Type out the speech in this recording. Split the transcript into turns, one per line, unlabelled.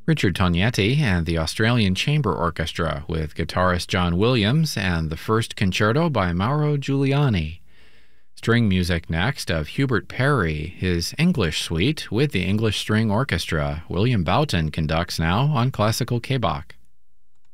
Richard Tognetti and the Australian Chamber Orchestra with guitarist John Williams and the First Concerto by Mauro Giuliani. String music next of Hubert Parry, his English Suite with the English String Orchestra. William Boughton conducts now on Classical K-Bach.